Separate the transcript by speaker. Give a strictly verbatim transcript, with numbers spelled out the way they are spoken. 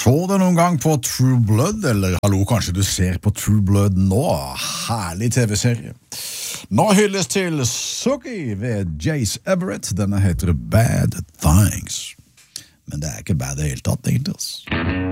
Speaker 1: Så du noen gang på True Blood, eller hallo, kanskje du ser på True Blood nå? Herlig T V-serie. Nå hylles til Sookie ved Jace Everett. Denne heter Bad Things. Men det er ikke bad i hele tatt, egentlig.